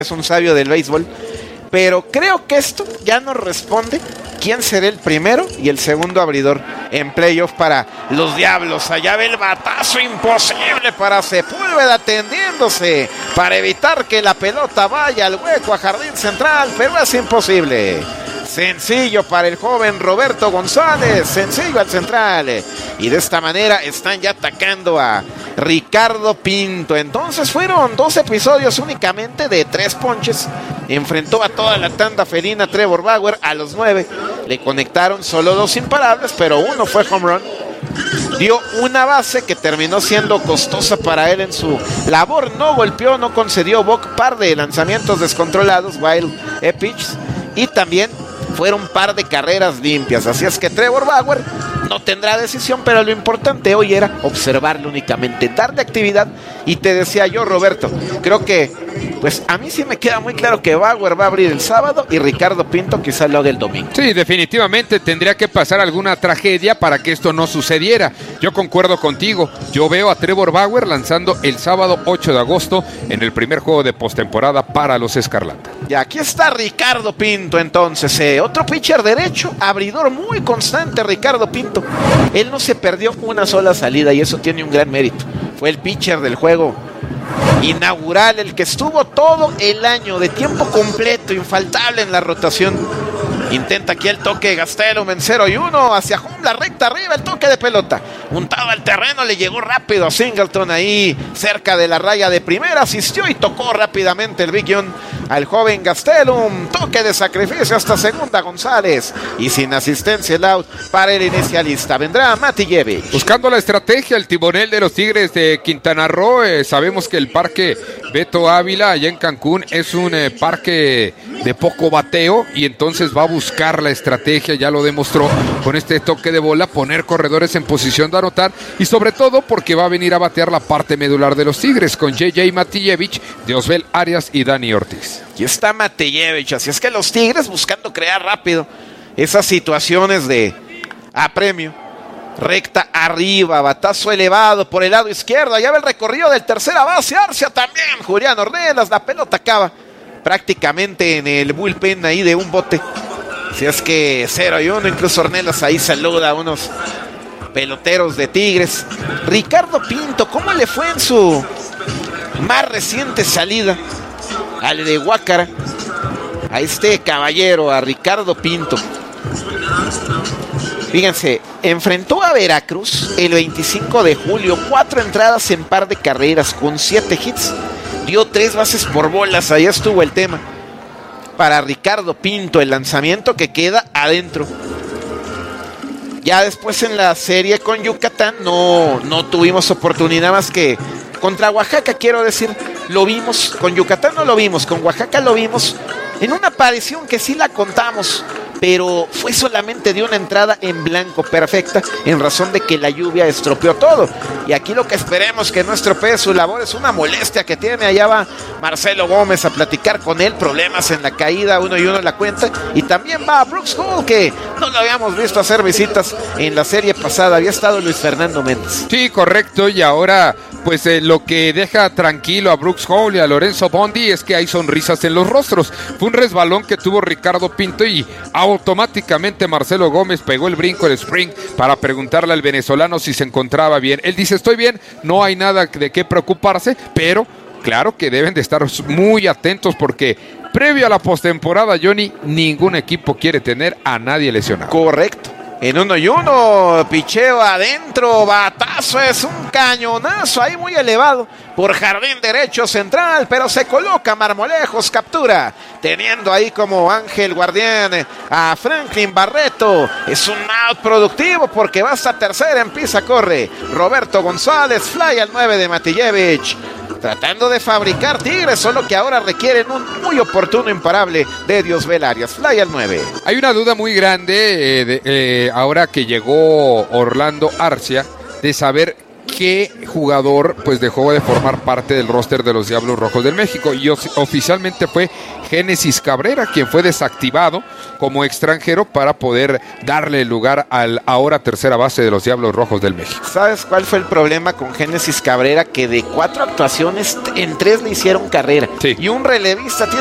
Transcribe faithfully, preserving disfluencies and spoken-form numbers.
es un sabio del béisbol, pero creo que esto ya nos responde quién será el primero y el segundo abridor en playoff para los Diablos. Allá ve el batazo imposible para Sepúlveda tendiéndose para evitar que la pelota vaya al hueco a jardín central, pero es imposible. Sencillo para el joven Roberto González, sencillo al central, y de esta manera están ya atacando a Ricardo Pinto. Entonces fueron dos episodios únicamente de tres ponches. Enfrentó a toda la tanda felina Trevor Bauer a los nueve. Le conectaron solo dos imparables, pero uno fue home run. Dio una base que terminó siendo costosa para él en su labor. No golpeó, no concedió walk, par de lanzamientos descontrolados, wild pitches, y también fueron un par de carreras limpias. Así es que Trevor Bauer no tendrá decisión, pero lo importante hoy era observarlo únicamente, darle actividad. Y te decía yo, Roberto, creo que pues a mí sí me queda muy claro que Bauer va a abrir el sábado y Ricardo Pinto quizás lo haga el domingo. Sí, definitivamente tendría que pasar alguna tragedia para que esto no sucediera. Yo concuerdo contigo. Yo veo a Trevor Bauer lanzando el sábado ocho de agosto en el primer juego de postemporada para los Escarlata. Y aquí está Ricardo Pinto entonces, eh, otro pitcher derecho, abridor muy constante Ricardo Pinto. Él no se perdió una sola salida y eso tiene un gran mérito. Fue el pitcher del juego inaugural, el que estuvo todo el año de tiempo completo, infaltable en la rotación. Intenta aquí el toque de Gastelum en cero y uno hacia home, la recta arriba, el toque de pelota untado al terreno, le llegó rápido a Singleton ahí cerca de la raya de primera, asistió y tocó rápidamente el Big John al joven Gastelum. Toque de sacrificio hasta segunda González y sin asistencia el out para el inicialista. Vendrá Matijevich. Buscando la estrategia, el timonel de los Tigres de Quintana Roo. Eh, sabemos que el parque Beto Ávila allá en Cancún es un eh, parque de poco bateo y entonces va a buscar la estrategia, ya lo demostró con este toque de bola, poner corredores en posición de anotar y sobre todo porque va a venir a batear la parte medular de los Tigres con J J Matijevich, Diosbel Arias y Dani Ortiz. Aquí está Matijevich, así es que los Tigres buscando crear rápido esas situaciones de apremio. Recta arriba, batazo elevado por el lado izquierdo, allá va el recorrido del tercera base, Arcia también, Julián Ornelas, la pelota acaba prácticamente en el bullpen ahí de un bote. Si es que cero y uno, incluso Ornelas ahí saluda a unos peloteros de Tigres. Ricardo Pinto, ¿cómo le fue en su más reciente salida al de Guácara? A este caballero, a Ricardo Pinto. Fíjense, enfrentó a Veracruz el veinticinco de julio, cuatro entradas en par de carreras con siete hits. Dio tres bases por bolas, ahí estuvo el tema. Para Ricardo Pinto, el lanzamiento que queda adentro. Ya después en la serie con Yucatán no, no tuvimos oportunidad más que contra Oaxaca, quiero decir. Lo vimos, con Yucatán no lo vimos, con Oaxaca lo vimos en una aparición que sí la contamos, pero fue solamente de una entrada en blanco perfecta en razón de que la lluvia estropeó todo. Y aquí lo que esperemos que no estropee su labor es una molestia que tiene. Allá va Marcelo Gómez a platicar con él, problemas en la caída, uno y uno en la cuenta. Y también va Brooks Hall, que no lo habíamos visto hacer visitas en la serie pasada, había estado Luis Fernando Méndez. Sí, correcto, y ahora pues eh, lo que deja tranquilo a Brooks Hall y a Lorenzo Bondi es que hay sonrisas en los rostros. Fue un resbalón que tuvo Ricardo Pinto y automáticamente Marcelo Gómez pegó el brinco, el sprint, para preguntarle al venezolano si se encontraba bien. Él dice, estoy bien, no hay nada de qué preocuparse, pero claro que deben de estar muy atentos porque previo a la postemporada, Johnny, ningún equipo quiere tener a nadie lesionado. Correcto. En uno y uno, picheo adentro, batazo, es un cañonazo ahí muy elevado por jardín derecho central, pero se coloca Marmolejos, captura, teniendo ahí como ángel guardián a Franklin Barreto. Es un out productivo porque va hasta tercera, en pisa, corre Roberto González, fly al nueve de Matijevich. Tratando de fabricar Tigres, solo que ahora requieren un muy oportuno imparable de Diosbel Arias. Fly al nueve. Hay una duda muy grande eh, de, eh, ahora que llegó Orlando Arcia de saber qué jugador pues dejó de formar parte del roster de los Diablos Rojos del México, y oficialmente fue Génesis Cabrera, quien fue desactivado como extranjero para poder darle lugar al ahora tercera base de los Diablos Rojos del México. ¿Sabes cuál fue el problema con Génesis Cabrera? Que de cuatro actuaciones, en tres le hicieron carrera. Sí. Y un relevista tiene